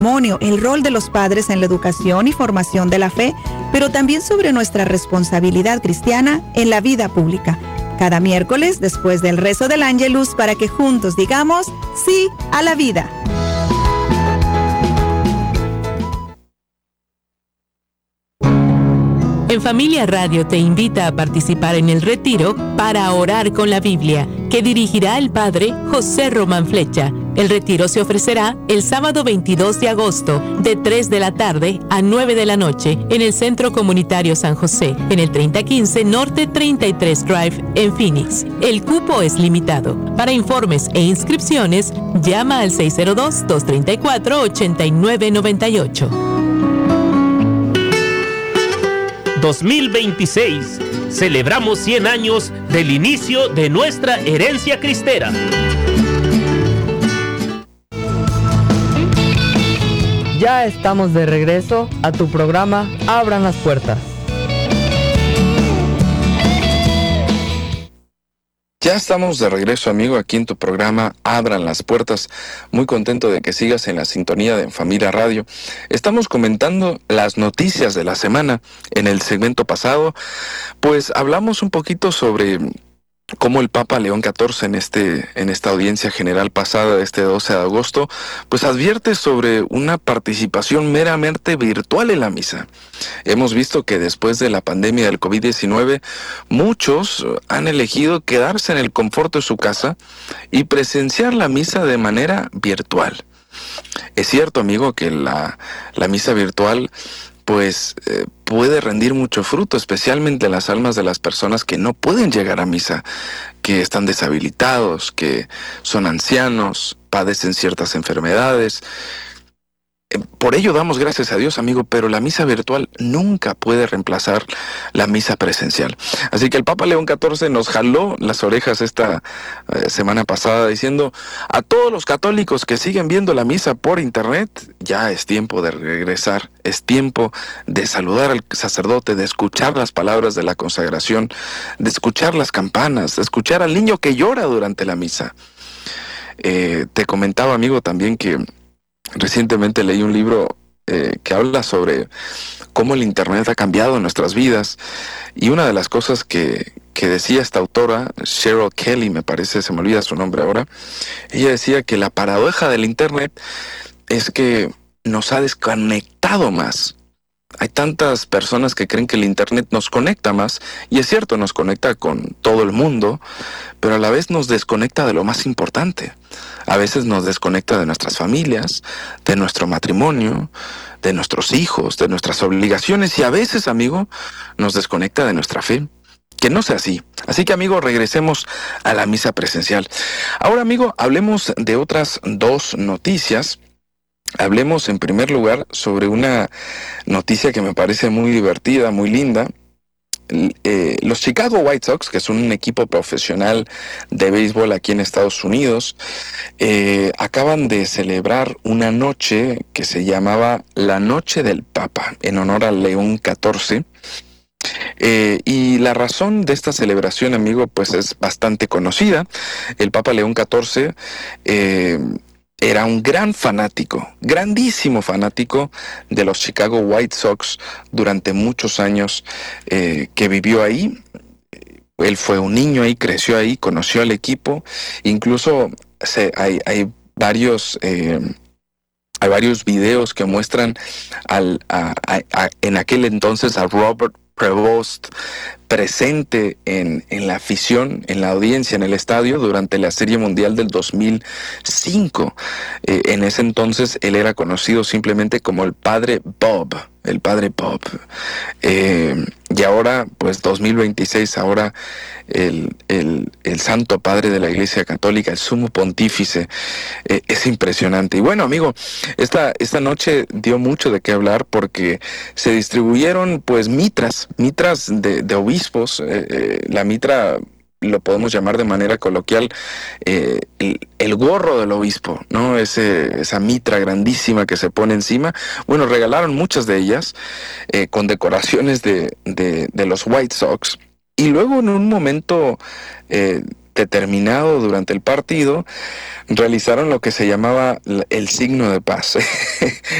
el rol de los padres en la educación y formación de la fe, pero también sobre nuestra responsabilidad cristiana en la vida pública. Cada miércoles después del rezo del Ángelus para que juntos digamos sí a la vida. En Familia Radio te invita a participar en el retiro para orar con la Biblia, que dirigirá el padre José Román Flecha. El retiro se ofrecerá el sábado 22 de agosto, de 3 de la tarde a 9 de la noche, en el Centro Comunitario San José, en el 3015 Norte 33 Drive, en Phoenix. El cupo es limitado. Para informes e inscripciones, llama al 602-234-8998. 2026. Celebramos 100 años del inicio de nuestra herencia cristera. Ya estamos de regreso a tu programa Abran las Puertas. Ya estamos de regreso, amigo, aquí en tu programa Abran las Puertas. Muy contento de que sigas en la sintonía de En Familia Radio. Estamos comentando las noticias de la semana. En el segmento pasado, pues hablamos un poquito sobre cómo el Papa León XIV en esta audiencia general pasada de este 12 de agosto, pues advierte sobre una participación meramente virtual en la misa. Hemos visto que después de la pandemia del COVID-19, muchos han elegido quedarse en el confort de su casa y presenciar la misa de manera virtual. Es cierto, amigo, que la misa virtual pues puede rendir mucho fruto, especialmente en las almas de las personas que no pueden llegar a misa, que están deshabilitados, que son ancianos, padecen ciertas enfermedades. Por ello damos gracias a Dios, amigo, pero la misa virtual nunca puede reemplazar la misa presencial. Así que el Papa León XIV nos jaló las orejas esta semana pasada diciendo: a todos los católicos que siguen viendo la misa por internet, ya es tiempo de regresar, es tiempo de saludar al sacerdote, de escuchar las palabras de la consagración, de escuchar las campanas, de escuchar al niño que llora durante la misa. Te comentaba, amigo, también que recientemente leí un libro que habla sobre cómo el internet ha cambiado nuestras vidas, y una de las cosas que decía esta autora, Cheryl Kelly, me parece, se me olvida su nombre ahora, ella decía que la paradoja del internet es que nos ha desconectado más. Hay tantas personas que creen que el internet nos conecta más, y es cierto, nos conecta con todo el mundo, pero a la vez nos desconecta de lo más importante. A veces nos desconecta de nuestras familias, de nuestro matrimonio, de nuestros hijos, de nuestras obligaciones, y a veces, amigo, nos desconecta de nuestra fe. Que no sea así. Así que, amigo, regresemos a la misa presencial. Ahora, amigo, hablemos de otras dos noticias. Hablemos en primer lugar sobre una noticia que me parece muy divertida, muy linda. Los Chicago White Sox, que son un equipo profesional de béisbol aquí en Estados Unidos, acaban de celebrar una noche que se llamaba la Noche del Papa, en honor a León XIV. Y la razón de esta celebración, amigo, pues es bastante conocida. El Papa León XIV era un gran fanático, grandísimo fanático de los Chicago White Sox durante muchos años que vivió ahí. Él fue un niño ahí, creció ahí, conoció al equipo. Incluso hay varios videos que muestran en aquel entonces a Robert Prevost presente en la afición, en la audiencia, en el estadio durante la Serie Mundial del 2005. En ese entonces él era conocido simplemente como el Padre Bob, y ahora, pues 2026, ahora el Santo Padre de la Iglesia Católica, el Sumo Pontífice, es impresionante. Y bueno, amigo, esta noche dio mucho de qué hablar porque se distribuyeron pues mitras de obispos. La mitra lo podemos llamar de manera coloquial el gorro del obispo, ¿no? Esa mitra grandísima que se pone encima. Bueno, regalaron muchas de ellas con decoraciones de los White Sox. Y luego en un momento determinado durante el partido, realizaron lo que se llamaba el signo de paz.